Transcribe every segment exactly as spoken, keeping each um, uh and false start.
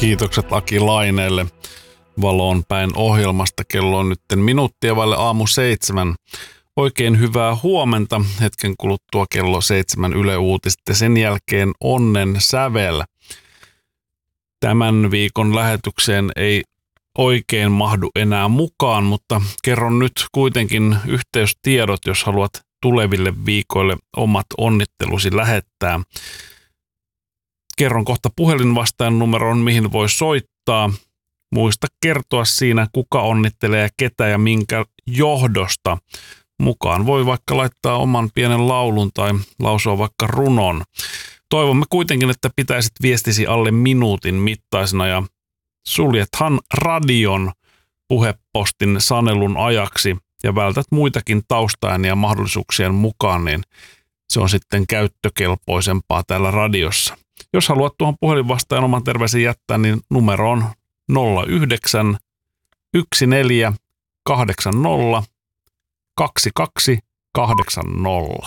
Kiitokset Aki Laineelle Valoon päin ohjelmasta. Kello on nyt minuuttia vaille aamu seitsemän. Oikein hyvää huomenta. Hetken kuluttua kello seitsemän Yle Uutiset ja sen jälkeen Onnen sävel. Tämän viikon lähetykseen ei oikein mahdu enää mukaan, mutta kerron nyt kuitenkin yhteystiedot, jos haluat tuleville viikoille omat onnittelusi lähettää. Kerron kohta puhelinvastaajan numeron, mihin voi soittaa. Muista kertoa siinä, kuka onnittelee ketä ja minkä johdosta. Mukaan voi vaikka laittaa oman pienen laulun tai lausua vaikka runon. Toivomme kuitenkin, että pitäisit viestisi alle minuutin mittaisena ja suljethan radion puhepostin sanelun ajaksi ja vältät muitakin taustaääniä mahdollisuuksien mukaan, niin se on sitten käyttökelpoisempaa täällä radiossa. Jos haluat tuohon puhelinvastaajan oman terveisen jättää, niin numero on nolla yhdeksän yksi neljä kahdeksan nolla kaksi kaksi kahdeksan nolla.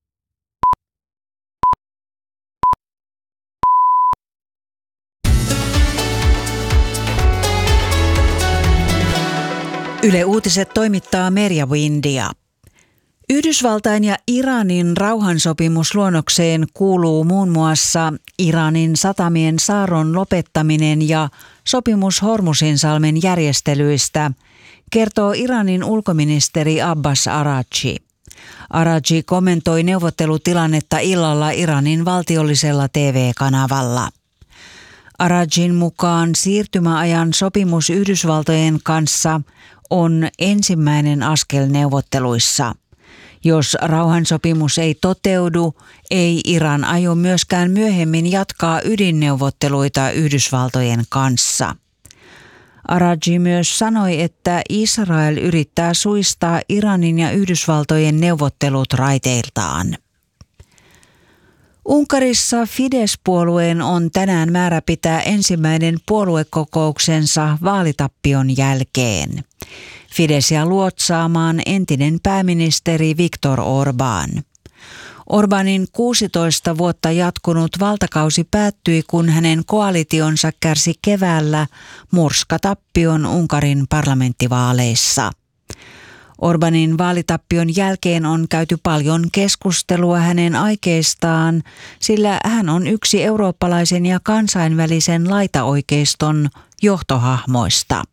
Yle Uutiset toimittaa Merja Windia. Yhdysvaltain ja Iranin rauhansopimusluonnokseen kuuluu muun muassa Iranin satamien saarron lopettaminen ja sopimus Hormuzinsalmen järjestelyistä, kertoo Iranin ulkoministeri Abbas Araghchi. Araghchi kommentoi neuvottelutilannetta illalla Iranin valtiollisella T V-kanavalla. Araghchin mukaan siirtymäajan sopimus Yhdysvaltojen kanssa on ensimmäinen askel neuvotteluissa. Jos rauhansopimus ei toteudu, ei Iran aio myöskään myöhemmin jatkaa ydinneuvotteluita Yhdysvaltojen kanssa. Araghchi myös sanoi, että Israel yrittää suistaa Iranin ja Yhdysvaltojen neuvottelut raiteiltaan. Unkarissa Fidesz-puolueen on tänään määrä pitää ensimmäinen puoluekokouksensa vaalitappion jälkeen. Fideszia luotsaamaan entinen pääministeri Viktor Orbán. Orbánin kuusitoista vuotta jatkunut valtakausi päättyi, kun hänen koalitionsa kärsi keväällä murskatappion Unkarin parlamenttivaaleissa. Orbánin vaalitappion jälkeen on käyty paljon keskustelua hänen aikeistaan, sillä hän on yksi eurooppalaisen ja kansainvälisen laitaoikeiston johtohahmoista.